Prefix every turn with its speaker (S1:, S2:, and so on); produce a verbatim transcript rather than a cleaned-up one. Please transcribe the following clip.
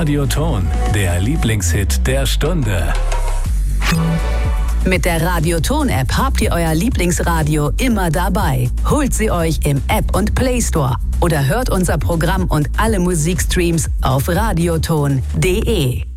S1: Radioton, der Lieblingshit der Stunde.
S2: Mit der Radioton-App habt ihr euer Lieblingsradio immer dabei. Holt sie euch im App und Play Store oder hört unser Programm und alle Musikstreams auf radioton punkt de.